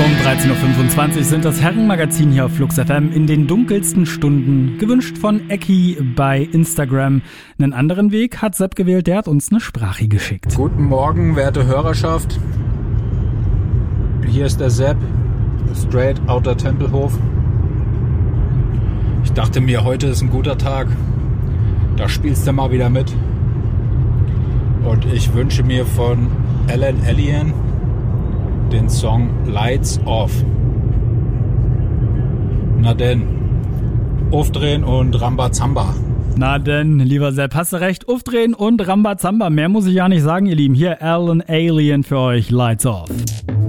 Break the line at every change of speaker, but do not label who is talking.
13.25 Uhr sind das Herrenmagazin hier auf Flux FM in den dunkelsten Stunden. Gewünscht von Ecki bei Instagram. Einen anderen Weg hat Sepp gewählt, der hat uns eine Sprache geschickt.
Guten Morgen, werte Hörerschaft. Hier ist der Sepp, straight outer Tempelhof. Ich dachte mir, heute ist ein guter Tag. Da spielst du mal wieder mit. Und ich wünsche mir von Alan Alien den Song Lights Off. Na denn, aufdrehen und Rambazamba.
Na denn, lieber Sepp, hast du recht, aufdrehen und Rambazamba. Mehr muss ich ja nicht sagen, ihr Lieben. Hier Alan Alien für euch, Lights Off.